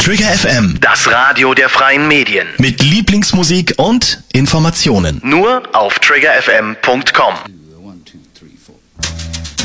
Trigger FM, Das Radio der freien Medien. mit Lieblingsmusik und Informationen. Nur auf triggerfm.com.